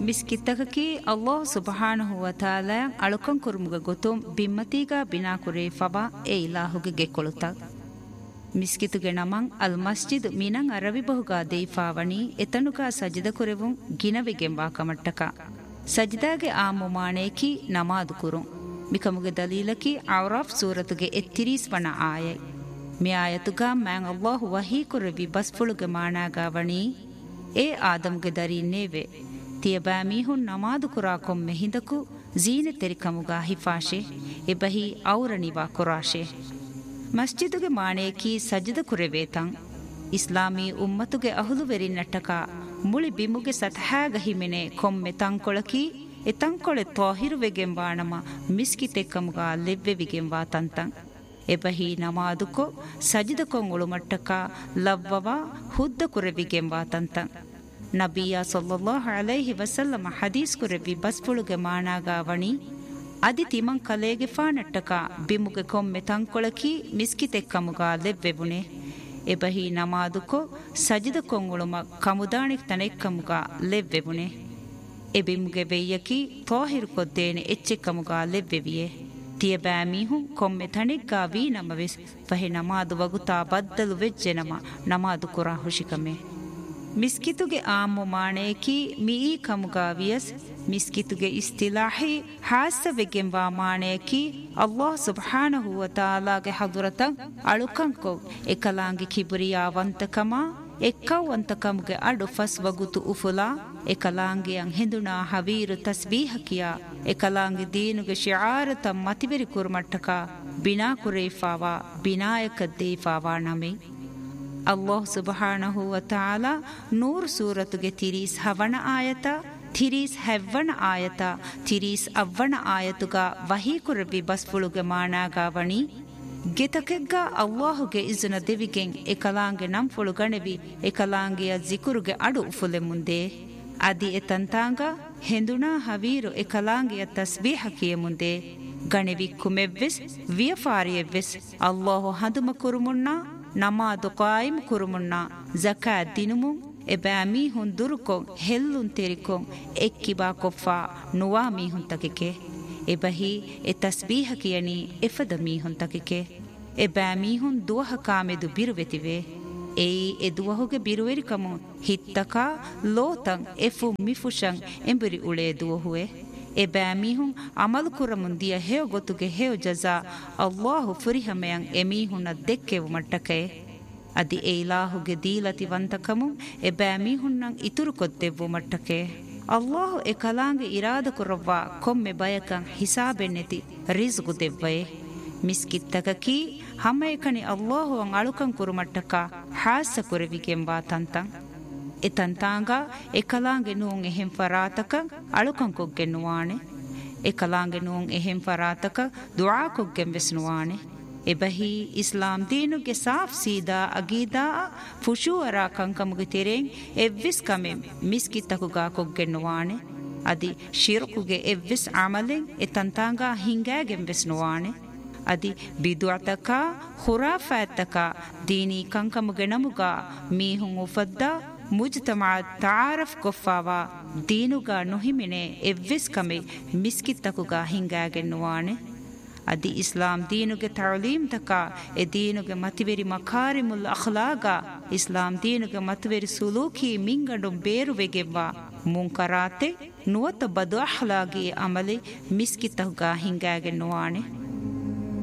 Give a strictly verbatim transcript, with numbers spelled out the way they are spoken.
ಮಿಸ್ಕಿತ್ತಕಿ ಅಲ್ಲಾಹ್ ಸುಬ್ಹಾನಹು ವ ತಾಲಾ ಅಳುಕಂ ಕುರುಮುಗ ಗೊತುಂ ಬಿಮ್ಮತಿಗ ಬಿನಾ ಕುರೇ ಫಬಾ ಎ ಇಲಾಹುಗೆ ಗೆಕೊಳುತ ಮಿಸ್ಕಿತುಗೆ ನಮಂ ಅಲ್ ಮಸ್ಜಿದ್ ಮಿನಂ ಅರವಿ ಬಹುಗಾ ದೇಫಾವಣಿ ಎತನುಗಾ ಸಜಿದ ಕುರೆವುಂ ಗಿನವೆಗೆಂಬಾ ಕಮಟ್ಟಕ ಸಜಿದಾಗೆ ಆ ಮುಮಾಣೇಕಿ ನಮಾದು ಕುರುಂ ಮಿಕಮುಗೆ ದಲೀಲಕಿ ಔರಾಫ್ ಸೂರತುಗೆ ಎತ್ತಿರೀಸ್ ವಣ ಆಯೈ ಮಿ ಆಯತುಗಾ ಮ್ಯಾಂ ಅಲ್ಲಾಹು ವಹೀ ಕುರವಿ ಬಸ್ಫುಳುಗೆ ಮಾಣಾಗಾವಣಿ ಎ ಆದಮ್ಗೆ ದರೀನೇವೆ ತಿಯಬಾ ಮೀಹುನ್ ನಮಾದು ಕುರಾ ಕೊಮ್ಮೆ ಹಿಂದಕು ಜೀನೆ ತೆರಿಕಮುಗಾ ಹಿಫಾಶೆ ಎಬಹಿ ಔರಣಿವಾ ಕುರಾಶೆ ಮಸ್ಜಿದುಗೆ ಮಾಣೇಕಿ ಸಜ್ಜದ ಕುರೆವೇತಂ ಇಸ್ಲಾಮೀ ಉಮ್ಮತುಗೆ ಅಹುಲುವೆರಿ ನಟ್ಟಕ ಮುಳಿ ಬಿಮುಗೆ ಸತಹಾಗ ಹಿಮೆನೆ ಕೊಮ್ಮೆ ತಂಕೊಳಕಿ ಎ ತಂಕೊಳೆ ತ್ವಾಹಿರುವೆಗೆಂಬಾಣಮ ಮಿಸ್ಕಿತೆಕ್ಕಮುಗಾ ಲೆವ್ವೆವಿಗೆಂಬಾ ತಂತಂ ಎಬಹಿ ನಮಾದುಕೊ ಸಜ್ಜದ ಕೊಂಗುಳು ಮಟ್ಟಕ ಲವ್ವವ ಹುದ್ದ ಕುರೆವಿಗೆಂಬಾ ತಂತಂ ನಬಿಯ ಸಲ್ಲಲ್ಲಾಹು ಅಲೈಹಿ ವಸಲ್ಲಮ ಹದೀಸ್ ಕುರೆವಿ ಬಸ್ಫುಳುಗೆ ಮಾಣಾಗಾವಣಿ ಅದಿ ತಿಮಂ ಕಲೇಗೆ ಫಾನಟ್ಟಕ ಬಿಮುಗೆ ಕೊಮ್ಮೆ ತಂಕೊಳಕಿ ಮಿಸ್ಕಿತೆಕ್ಕಮುಗಾ ಲೆವ್ವೆಬುಣೆ ಎಬಹಿ ನಮಾದುಕೊ ಸಜಿದ ಕೊಂಗುಳುಮ ಕಮುದಾಣಿಕ್ ತನೆಕ್ಕಮುಗಾ ಲೆವ್ವೆಬುಣೆ ಎಬಿಮುಗೆ ವೆಯ್ಯಕಿ ತೋಹಿರು ಕೊದ್ದೇನೆ ಎಚ್ಚೆಕ್ಕಮುಗಾ ಲೆವ್ವೆವಿಯೆ ತಿಯಬಾ ಮೀಹುಂ ಕೊಮ್ಮೆ ತಣಿಗ್ಗಾ ವೀ ನಮವೆಸ್ ಫಹೆ ನಮಾದು ವಗುತಾ ಬದ್ದಲು ವೆಜ್ಜೆ ನಮ ನಮಾದು ಕುರಾ ಹುಶಿಕಮೆ ಮಿಸ್ಕಿತುಗೆ ಆಮು ಮಾಣೇಕಿ ಮೀ ಕಮುಗಾವಿಯಸ್ ಮಿಸ್ಕಿತುಗೆ ಇಸ್ತಿಲಾಹಿ ಹಾಸವೆಗೆಂಬ ಮಾಣೇಕಿ ಅಲ್ಲಾಹ್ ಸುಬ್ಹಾನಹು ವ ತಾಲಾಗೆ ಹದುರತಂ ಅಳುಕಂಕೊ ಎಕಲಾಂಗಿ ಕಿಬುರಿಯಾವಂತಕಮ ಎಕ್ಕವಂತಕಮ್ಗೆ ಅಡು ಫಸ್ ವಗುತು ಉಫುಲಾ ಎಕಲಾಂಗಿಯಂ ಹಿಂದುನಾ ಹವೀರು ತಸ್ಬೀಹಕಿಯ ಎಕಲಾಂಗಿ ದೀನುಗೆ ಶಿಆರತ ಮತಿವೆರಿ ಕುರ್ಮಟ್ಟಕ ಬಿನಾ ಕುರೇಫಾವಾ ಬಿನಾಯಕ ದೇಫಾವಾ ನಮೆ ಅಲ್ಲಾಹ್ ಸುಬ್ಹಾನಹು ವ ತಾಲಾ ನೂರ್ ಸೂರತುಗೆ ತಿರೀಸ್ ಹವಣ ಆಯತ ತಿರೀಸ್ ಹೆವ್ವಣ ಆಯತ ತಿರೀಸ್ ಅವ್ವಣ ಆಯತುಗ ವಹೀ ಕುರವಿ ಬಸ್ಫುಳುಗೆ ಮಾಣಾಗಾವಣಿ ಗೆತಕೆಗ್ಗ ಅಲ್ಲಾಹುಗೆ ಇಜುನ ದೆವಿಗೆಂ ಎಕಲಾಂಗೆ ನಂಫುಳು ಗಣೆವಿ ಎಕಲಾಂಗೆಯ ಜಿಕುರುಗೆ ಅಡು ಉಫುಲೆ ಮುಂದೆ ಅದಿ ಎತಂತಾಂಗ ಹೆಂದುನಾ ಹವೀರು ಎಕಲಾಂಗೆಯ ತಸ್ಬೀಹಕಿಯ ಮುಂದೆ ಗಣೆವಿ ಕುಮೆವ್ವೆಸ್ ವಿಯಫಾರಿಯವ್ವೆಸ್ ಅಲ್ಲಾಹು ಹದುಮ ಕುರುಮುಣ್ಣ ನಮಾದು ಕಾಯಿಮ್ ಕುರುಮುಣ್ಣ ಜಕಾತ್ ದಿನುಮು ಎಬಾ ಮೀಹುನ್ ದುರುಕೊಂ ಹೆಲ್ಲುನ್ ತೆರಿಕೊಂ ಎಕ್ಕಿಬಾ ಕೊಫ್ಫಾ ನುವಾ ಮೀಹುನ್ ತಕಿಕೆ ಎಬಹಿ ಎ ತಸ್ಬೀಹ ಕಿಯನಿ ಎಫದ ಮೀಹುನ್ ತಕಿಕೆ ಎಬಾ ಮೀಹುನ್ ದುವಹ ಕಾಮೆದು ಬಿರುವೆತಿವೆ ಏಯಿ ಎ ದುವಹುಗೆ ಬಿರುವೆರಿಕಮು ಹಿತ್ತಕ ಲೋತಂ ಎಫು ಮಿಫುಶಂ ಎಂಬುರಿ ಉಳೆ ದುವಹುವೆ ಎಬಾ ಮೀಹುನ್ ಅಮಲು ಕುರಮುಂದಿಯ ಹೇವ ಗೊತ್ತುಗೆ ಹೇವ ಜಜಾ ಅಲ್ಲಾಹು ಫುರಿಹಮೆಯಂ ಎಮೀಹುನ ದೆಕ್ಕೆವು ಮಟ್ಟಕೆ ಅದಿ ಎ ಇಲಾಹುಗೆ ದೀಲತಿ ವಂತಕಮು ಎಬಾ ಮೀಹುನ್ನಂ ಇತುರು ಕೊದ್ದೆವು ಮಟ್ಟಕೆ ಅಲ್ಲಾಹು ಎ ಕಲಾಂಗೆ ಇರಾದ ಕುರವ್ವ ಕೊಮ್ಮೆ ಬಯಕಂ ಹಿಸಾಬೆನ್ನೆತಿ ರಿಜ್ಗು ದೆವ್ವಯೆ ಮಿಸ್ಕಿತ್ತಕಕಿ ಹಮ್ಮೆಕನಿ ಅಲ್ಲಾಹು ಅಂ ಅಳುಕಂ ಕುರುಮಟ್ಟಕ ಹಾಸ ಕುರವಿಗೆಂಬಾ ತಂತಂ ಎತಂತಾಂಗ ಎಕಲಾಂಗೆ ನೂಂ ಎಹೆಂ ಫರಾತಕ ಅಳುಕಂ ಕೊಗ್ಗೆ ನುವಾಣೆ ಎಕಲಾಂಗೆ ನೂಂ ಎಹೆಂ ಫರಾತಕ ದುಆ ಕೊಗ್ಗೆಂ ವೆಸ್ನುವಾಣೆ ಎಬಹಿ ಇಸ್ಲಾಂ ದೀನುಗೆ ಸಾಫ್ ಸೀದಾ ಅಗೀದಾ ಫುಶೂಅರ ಕಂಕಮುಗೆ ತೆರೆಂ ಎವ್ವಿಸ್ ಕಮೆಂ ಮಿಸ್ಕಿತ್ತಕುಗಾ ಕೊಗ್ಗೆ ನುವಾಣೆ ಅದಿ ಶಿರ್ಕುಗೆ ಎವ್ವಿಸ್ ಅಮಲೆಂ ಎತಂತಾಂಗ ಹಿಂಗಾಗೆಂ ವೆಸ್ನುವಾಣೆ ಅದಿ ಬಿದುಅತಕ ಖುರಾಫಾತಕ ದೀನಿ ಕಂಕಮುಗೆ ನಮುಗಾ ಮೀಹುಂ ಉಫದ್ದಾ ಮುಜ್ತಮಾ ತಾರಫ್ ಕೊಫಾವಾ ದೀನುಗಾ ನುಹಿಮಿನೆ ಎವ್ವಿಸ್ ಕಮೆ ಮಿಸ್ಕಿತ್ತಕುಗಾ ಹಿಂಗಾಗೆನ್ನುವಾಣೆ ಅದಿ ಇಸ್ಲಾಂ ದೀನುಗೆ ತಅಲೀಮ್ ತಕ ಎ ದೀನುಗೆ ಮತಿವೆರಿ ಮಕಾರಿಮುಲ್ ಅಖ್ಲಾಗ ಇಸ್ಲಾಂ ದೀನುಗೆ ಮತಿವೆರಿ ಸುಲೂಕಿ ಮಿಂಗಂಡು ಬೇರುವೆಗೆವ್ವ ಮುಂಕರಾತೆ ನುವತ ಬದು ಅಖ್ಲಾಗಿ ಅಮಲೆ ಮಿಸ್ಕಿತ್ತಕುಗಾ ಹಿಂಗಾಗೆನ್ನುವಾಣೆ